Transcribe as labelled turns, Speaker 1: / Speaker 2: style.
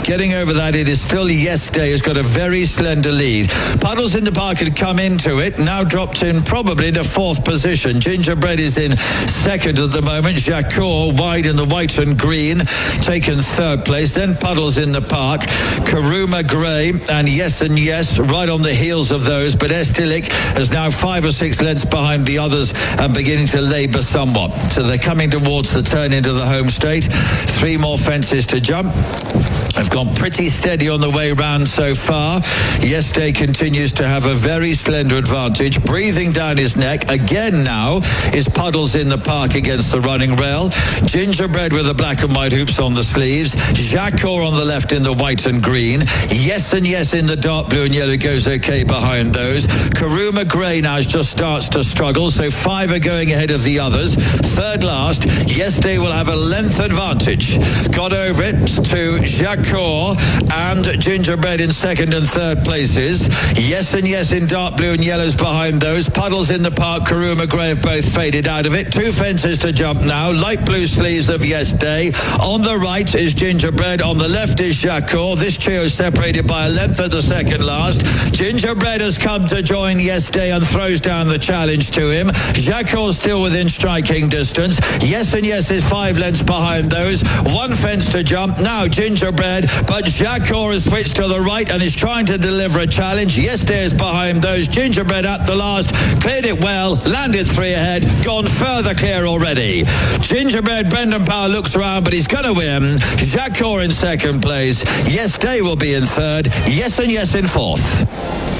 Speaker 1: Getting over that, it is still Yesterday who's got a very slender lead. Puddles in the Park had come into it, now dropped in probably into fourth position. Gingerbread is in second at the moment. Jacor wide in the white and green, taken third place. Then Puddles in the Park, Karuma Grey and Yes and Yes right on the heels of those, but Estilik is now 5 or 6 lengths behind the others and beginning to labour somewhat. So they're coming towards the turn into the home straight. 3 more fences to jump. I've gone pretty steady on the way round so far. Yesterday continues to have a very slender advantage. Breathing down his neck again now is Puddles in the Park against the running rail. Gingerbread with the black and white hoops on the sleeves. Jacor on the left in the white and green. Yes and Yes in the dark blue and yellow goes okay behind those. Karuma Grey now just starts to struggle, so 5 are going ahead of the others. Third last, Yesterday will have a length advantage. Got over it to Jacor and Gingerbread in second and third places. Yes and Yes in dark blue and yellows behind those. Puddles in the Park, Karuma Grey have both faded out of it. 2 fences to jump now. Light blue sleeves of Yesterday. On the right is Gingerbread. On the left is Jacor. This trio is separated by a length at the second last. Gingerbread has come to join Yesterday and throws down the challenge to him. Jacor still within striking distance. Yes and Yes is 5 lengths behind those. 1 fence to jump. Now Gingerbread, but Jacor has switched to the right and is trying to deliver a challenge. Yesterday is behind those. Gingerbread at the last, cleared it well, landed 3 ahead, gone further clear already. Gingerbread, Brendan Power looks around, but he's going to win. Jacor in second place. Yesterday will be in third. Yes and Yes in fourth.